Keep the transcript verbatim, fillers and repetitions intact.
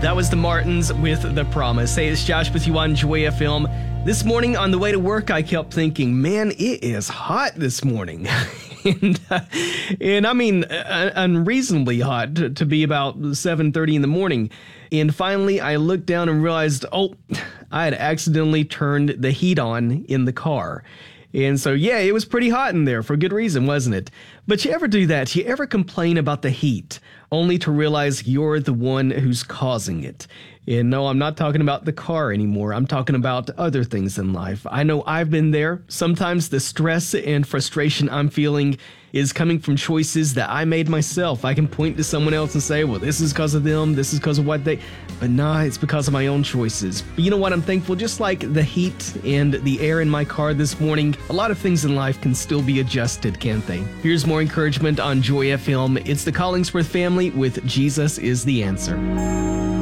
That was the Martins with The Promise. Hey, it's Josh with you on Joy F M. This morning on the way to work, I kept thinking, man, it is hot this morning. and, uh, and I mean, uh, unreasonably hot to, to be about seven thirty in the morning. And finally, I looked down and realized, oh, I had accidentally turned the heat on in the car. And so, yeah, it was pretty hot in there for good reason, wasn't it? But you ever do that? You ever complain about the heat only to realize you're the one who's causing it? And no, I'm not talking about the car anymore. I'm talking about other things in life. I know I've been there. Sometimes the stress and frustration I'm feeling is coming from choices that I made myself. I can point to someone else and say, well, this is because of them. This is because of what they... But nah, it's because of my own choices. But you know what? I'm thankful. Just like the heat and the air in my car this morning, a lot of things in life can still be adjusted, can't they? Here's more encouragement on Joy F M. It's the Collingsworth family with Jesus is the Answer.